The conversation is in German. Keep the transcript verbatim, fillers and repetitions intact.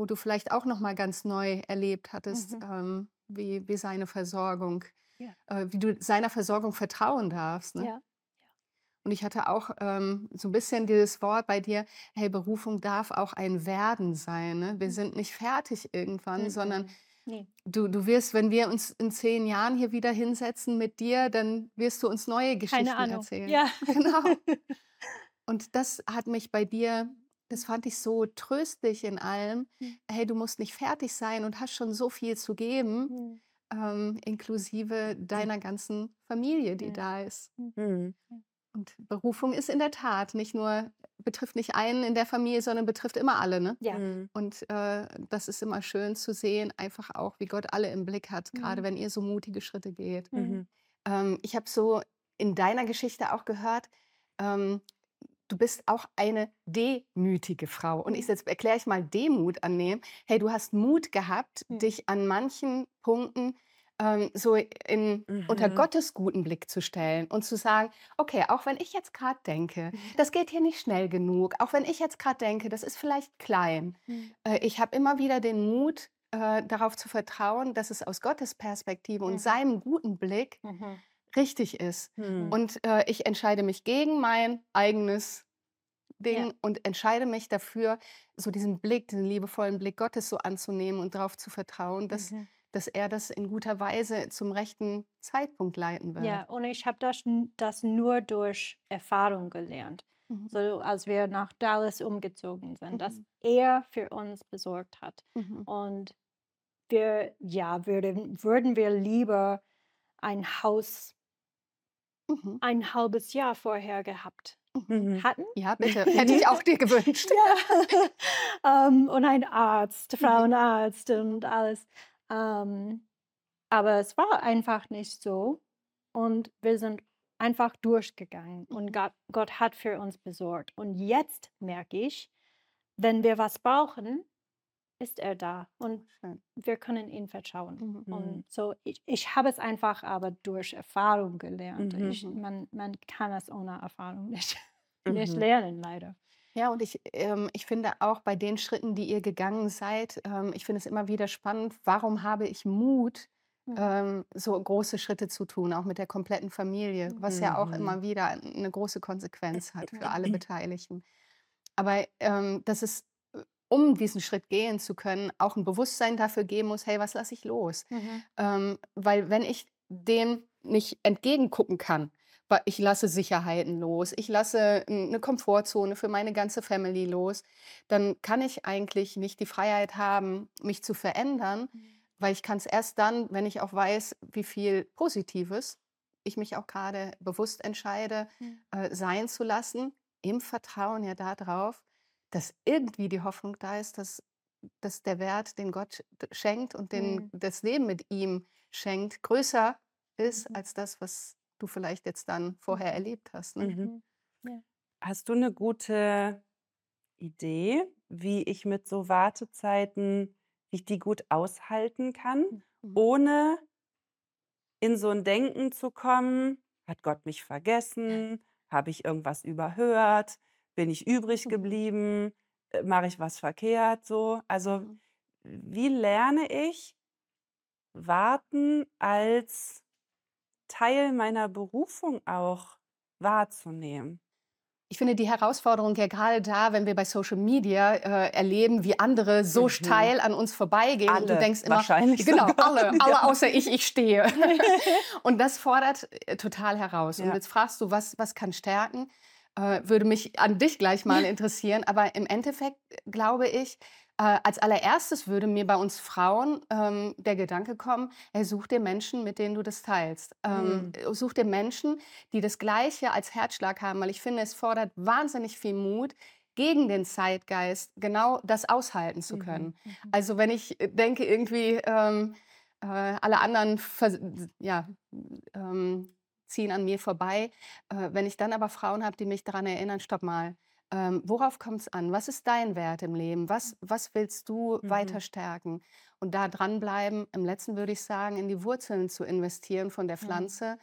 wo du vielleicht auch noch mal ganz neu erlebt hattest, Mhm. ähm, wie wie seine Versorgung Ja. äh, wie du seiner Versorgung vertrauen darfst, ne? Ja. Ja. Und ich hatte auch, ähm, so 'n bisschen dieses Wort bei dir: „Hey, Berufung darf auch ein Werden sein“, ne? Wir Mhm. sind nicht fertig irgendwann, sondern Mm-mm. Ne. du du wirst, wenn wir uns in zehn Jahren hier wieder hinsetzen mit dir, dann wirst du uns neue Keine Geschichten Ahnung. erzählen. Ja. Genau. Und das hat mich bei dir das Mhm. fand ich so tröstlich in allem. Mhm. Hey, du musst nicht fertig sein und hast schon so viel zu geben, Mhm. ähm, inklusive deiner ganzen Familie, die Mhm. da ist. Mhm. Mhm. Ja. Und Berufung ist in der Tat nicht nur betrifft nicht einen in der Familie, sondern betrifft immer alle, ne? Ja. Mhm. Und, äh, das ist immer schön zu sehen, einfach auch, wie Gott alle im Blick hat, grade Mhm. wenn ihr so mutige Schritte geht. Mhm. Mhm. Ähm, ich habe so in deiner Geschichte auch gehört, ähm, du bist auch eine demütige Frau. Und ich Mhm. jetzt erkläre ich mal Demut annehmen. Hey, du hast Mut gehabt, Mhm. dich an manchen Punkten, ähm, so in unter Mhm. Gottes guten Blick zu stellen und zu sagen: „Okay, auch wenn ich jetzt grad denke, Mhm. das geht hier nicht schnell genug, auch wenn ich jetzt grad denke, das ist vielleicht klein. Mhm. Äh, ich habe immer wieder den Mut, äh, darauf zu vertrauen, dass es aus Gottes Perspektive und Mhm. seinem guten Blick Mhm. richtig ist. Mhm. Und, äh, ich entscheide mich gegen mein eigenes Ja. Ding und entscheide mich dafür, so diesen Blick, diesen liebevollen Blick Gottes so anzunehmen und drauf zu vertrauen, dass Mhm. dass er das in guter Weise zum rechten Zeitpunkt leiten Ja, wird.“ und ich habe das n das nur durch Erfahrung gelernt. Mhm. So, als wir nach Dallas umgezogen sind, dass Mhm. er für uns besorgt hat. Mhm. Und wir ja, würden würden wir lieber ein Haus Mhm. ein halbes Jahr vorher gehabt Mhm. Mhm. hatten. Ja, bitte. Hätte ich auch dir gewünscht. Ja. Ähm, und ein Arzt, Mhm. Frauenarzt und alles. Ähm, aber es war einfach nicht so. Und wir sind einfach durchgegangen und Mhm. Gott Gott hat für uns besorgt. Und jetzt merke ich, wenn wir was brauchen, ist er da und Schön. wir können ihm vertrauen. Mhm. Mhm. Und so ich ich habe es einfach aber durch Erfahrung gelernt. Mhm. Ich Mhm. man man kann es ohne Erfahrung nicht nicht Mhm. lernen, leider. Ja, und ich ähm, ich finde auch bei den Schritten, die ihr gegangen seid ähm, ich finde es immer wieder spannend, warum habe ich Mut, Mhm. ähm, so große Schritte zu tun, auch mit der kompletten Familie, Mhm. was ja auch Mhm. immer wieder 'ne große Konsequenz hat für alle Mhm. Beteiligten. Aber, ähm, dass es, äh, um diesen Schritt gehen zu können, auch 'n Bewusstsein dafür geben muss: „Hey, was lasse ich los?“ Mhm. Ähm, weil wenn ich dem nicht entgegengucken kann, wa ich lasse Sicherheiten los, ich lasse 'n 'ne Komfortzone für meine ganze Family los, dann kann ich eigentlich nicht die Freiheit haben, mich zu verändern, Mhm. weil ich kann's erst dann, wenn ich auch weiß, wie viel Positives ich mich auch grade bewusst entscheide, Mhm. äh, sein zu lassen, im Vertrauen ja da drauf, dass irgendwie die Hoffnung da ist, dass dass der Wert, den Gott d schenkt und den Mhm. das Leben mit ihm schenkt, größer ist Mhm. als das, was du vielleicht jetzt dann vorher Mhm. erlebt hast, ne? Mhm. Mhm. Ja. Hast du 'ne gute Idee, wie ich mit so Wartezeiten wie ich die gut aushalten kann, Mhm. ohne in so 'n Denken zu kommen: „Hat Gott mich vergessen? Habe ich irgendwas überhört? Bin ich übrig Mhm. geblieben? Äh, mache ich was verkehrt?“ So, also, Mhm. wie lerne ich Warten als Teil meiner Berufung auch wahrzunehmen? Ich finde die Herausforderung ja grade da, wenn wir bei Social Media, äh, erleben, wie andere so Mhm. steil an uns vorbeigehen und du Alle, denkst immer wahrscheinlich genau, sogar, alle, ja. alle außer ich, ich stehe. Und das fordert, äh, total heraus. Und Ja. jetzt fragst du: „Was was kann stärken?“ Äh, würde mich an dich gleich mal interessieren, aber im Endeffekt glaube ich, äh, als Allererstes würde mir bei uns Frauen, ähm, der Gedanke kommen: „Hey, such dir Menschen, mit denen du das teilst.“ Ähm, Mhm. such dir Menschen, die das Gleiche als Herzschlag haben, weil ich finde, es fordert wahnsinnig viel Mut, gegen den Zeitgeist genau das aushalten zu Mhm. können. Mhm. Also, wenn ich denke irgendwie, ähm, äh, alle anderen vers ja, ähm, ziehen an mir vorbei. Äh, wenn ich dann aber Frauen habe, die mich daran erinnern: „Stopp mal, ähm, worauf kommt's an? Was ist dein Wert im Leben? Was was willst du weiter Mhm. stärken?“ Und da dranbleiben. Am letzten würde ich sagen, in die Wurzeln zu investieren von der Mhm. Pflanze